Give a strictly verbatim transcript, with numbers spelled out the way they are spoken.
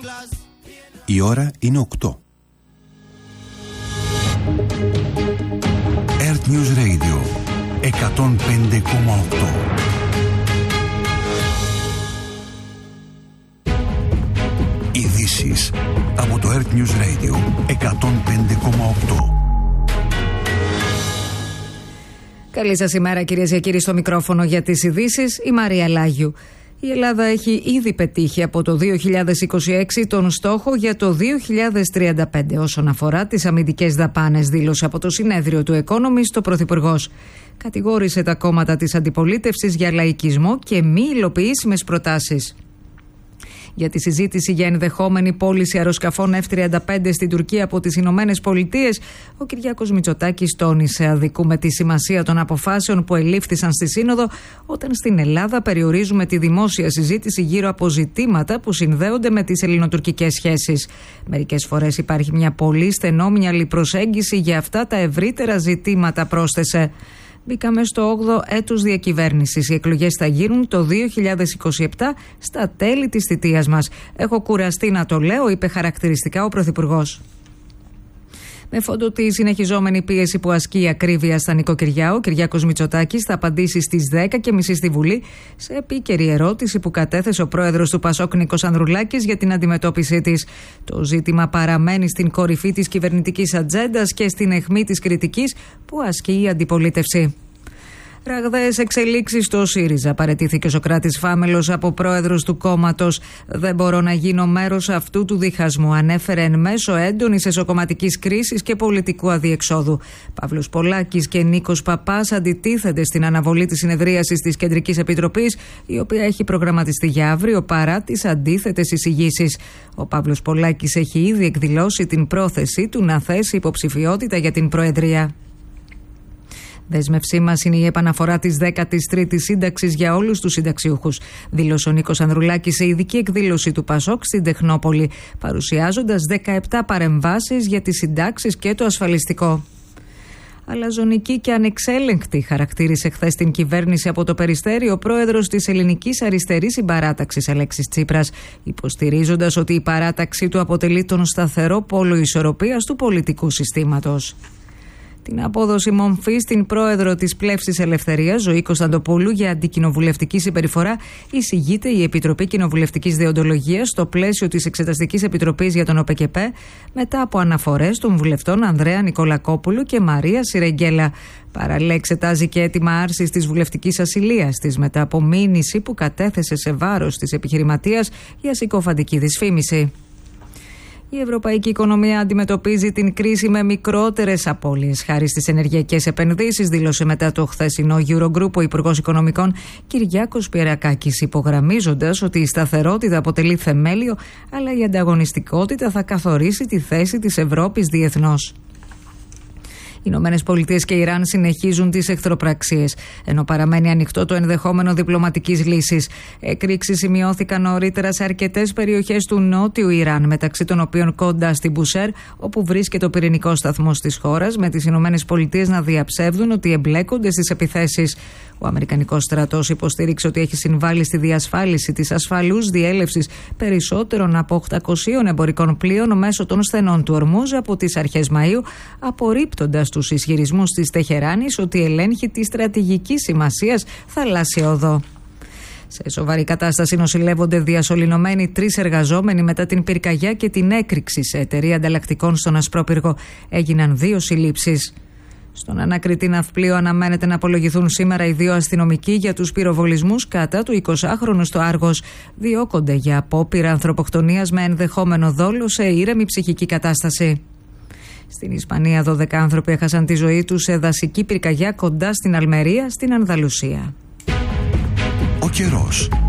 Η ώρα είναι οκτώ. Earth News Radio εκατόν πέντε κόμμα οκτώ. Ειδήσεις από το Earth News Radio εκατόν πέντε κόμμα οκτώ. Καλή σας ημέρα, κυρίες και κύριοι, στο μικρόφωνο για τις ειδήσεις, η Μαρία Λάγιου. Η Ελλάδα έχει ήδη πετύχει από το δύο χιλιάδες είκοσι έξι τον στόχο για το δύο χιλιάδες τριάντα πέντε όσον αφορά τις αμυντικές δαπάνες, δήλωσε από το συνέδριο του Economist ο Πρωθυπουργός. Κατηγόρησε τα κόμματα της αντιπολίτευσης για λαϊκισμό και μη υλοποιήσιμες προτάσεις. Για τη συζήτηση για ενδεχόμενη πώληση αεροσκαφών εφ τριάντα πέντε στην Τουρκία από τις Ηνωμένες Πολιτείες, ο Κυριάκος Μητσοτάκης τόνισε αδικούμε τη σημασία των αποφάσεων που ελήφθησαν στη Σύνοδο, όταν στην Ελλάδα περιορίζουμε τη δημόσια συζήτηση γύρω από ζητήματα που συνδέονται με τις ελληνοτουρκικές σχέσεις. Μερικές φορές υπάρχει μια πολύ στενόμυαλη προσέγγιση για αυτά τα ευρύτερα ζητήματα, πρόσθεσε. Μπήκαμε στο όγδοο έτους διακυβέρνησης. Οι εκλογές θα γίνουν το δύο χιλιάδες είκοσι επτά, στα τέλη της θητείας μας. Έχω κουραστεί να το λέω, είπε χαρακτηριστικά ο Πρωθυπουργός. Με φόντο τη συνεχιζόμενη πίεση που ασκεί η ακρίβεια στα νοικοκυριά, ο Κυριάκος Μητσοτάκης θα απαντήσει στις δέκα και μισή στη Βουλή σε επίκαιρη ερώτηση που κατέθεσε ο πρόεδρος του Πασόκ Νίκος Ανδρουλάκης για την αντιμετώπιση της. Το ζήτημα παραμένει στην κορυφή της κυβερνητικής ατζέντας και στην αιχμή της κριτικής που ασκεί η αντιπολίτευση. Ραγδαίες εξελίξεις στο ΣΥΡΙΖΑ. Παραιτήθηκε ο Σωκράτης Φάμελος από πρόεδρος του κόμματος. Δεν μπορώ να γίνω μέρος αυτού του διχασμού, ανέφερε εν μέσω έντονης εσωκομματικής κρίσης και πολιτικού αδιεξόδου. Παύλος Πολάκης και Νίκος Παπάς αντιτίθενται στην αναβολή της συνεδρίασης της Κεντρικής Επιτροπής, η οποία έχει προγραμματιστεί για αύριο παρά τις αντίθετες εισηγήσεις. Ο Παύλος Πολάκης έχει ήδη εκδηλώσει την πρόθεσή του να θέσει υποψηφιότητα για την Προεδρία. Δέσμευσή μας είναι η επαναφορά της δέκατης τρίτης σύνταξης για όλους τους συνταξιούχους, δήλωσε ο Νίκος Ανδρουλάκης σε ειδική εκδήλωση του Πασόκ στην Τεχνόπολη, παρουσιάζοντας δεκαεπτά παρεμβάσεις για τις συντάξεις και το ασφαλιστικό. Αλαζονική και ανεξέλεγκτη, χαρακτήρισε χθες την κυβέρνηση από το Περιστέρι ο πρόεδρος της Ελληνικής Αριστερής Συμπαράταξης Αλέξης Τσίπρας, υποστηρίζοντας ότι η παράταξή του αποτελεί τον σταθερό πόλο ισορροπίας του πολιτικού συστήματος. Την απόδοση μομφή στην πρόεδρο της Πλεύσης Ελευθερίας, Ζωή Κωνσταντοπούλου, για αντικοινοβουλευτική συμπεριφορά, εισηγείται η Επιτροπή Κοινοβουλευτικής Δεοντολογίας στο πλαίσιο της Εξεταστικής Επιτροπής για τον ΟΠΕΚΕΠΕ, μετά από αναφορές των βουλευτών Ανδρέα Νικολακόπουλου και Μαρία Σιρεγγέλα. Παράλληλα, εξετάζει και αίτημα άρσης της βουλευτικής ασυλίας της μετά από μήνυση που κατέθεσε σε βάρος της επιχειρηματίας για συκοφαντική δυσφήμιση. Η ευρωπαϊκή οικονομία αντιμετωπίζει την κρίση με μικρότερες απώλειες χάρη στις ενεργειακές επενδύσεις, δήλωσε μετά το χθεσινό Eurogroup ο Υπουργός Οικονομικών Κυριάκος Πιερακάκης, υπογραμμίζοντας ότι η σταθερότητα αποτελεί θεμέλιο, αλλά η ανταγωνιστικότητα θα καθορίσει τη θέση της Ευρώπης διεθνώς. Οι Ηνωμένες Πολιτείες και Ιράν συνεχίζουν τις εχθροπραξίες, ενώ παραμένει ανοιχτό το ενδεχόμενο διπλωματικής λύσης. Εκρήξεις σημειώθηκαν νωρίτερα σε αρκετές περιοχές του νότιου Ιράν, μεταξύ των οποίων κοντά στην Μπουσέρ, όπου βρίσκεται ο πυρηνικός σταθμός της χώρας, με τις Ηνωμένες Πολιτείες να διαψεύδουν ότι εμπλέκονται στις επιθέσεις. Ο Αμερικανικός στρατός υποστήριξε ότι έχει συμβάλει στη διασφάλιση της ασφαλούς διέλευσης περισσότερων από οκτακοσίων εμπορικών πλοίων μέσω των στενών του Ορμούζ από τις αρχές Μαΐου, απορρίπτοντας τους ισχυρισμούς της Τεχεράνης ότι ελέγχει τη στρατηγική σημασίας θαλάσσια οδό. Σε σοβαρή κατάσταση νοσηλεύονται διασωληνωμένοι τρεις εργαζόμενοι μετά την πυρκαγιά και την έκρηξη σε εταιρεία ανταλλακτικών στον Ασπρόπυργο. Έγιναν δύο συλλήψεις. Στον ανακριτή ναυπλίο αναμένεται να απολογηθούν σήμερα οι δύο αστυνομικοί για τους πυροβολισμούς κατά του εικοσάχρονου στο Άργος. Διώκονται για απόπειρα ανθρωποκτονίας με ενδεχόμενο δόλο σε ήρεμη ψυχική κατάσταση. Στην Ισπανία, δώδεκα άνθρωποι έχασαν τη ζωή τους σε δασική πυρκαγιά κοντά στην Αλμερία, στην Ανδαλουσία. Ο καιρός.